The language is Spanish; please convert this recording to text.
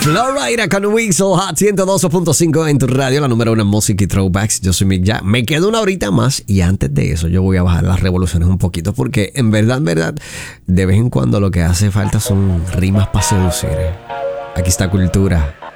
Florida con Weasel Hot 102.5 en tu radio, la número uno en música y throwbacks. Yo soy Mick Jack. Me quedo una horita más y antes de eso yo voy a bajar las revoluciones un poquito porque en verdad, de vez en cuando lo que hace falta son rimas para seducir. Aquí está Cultura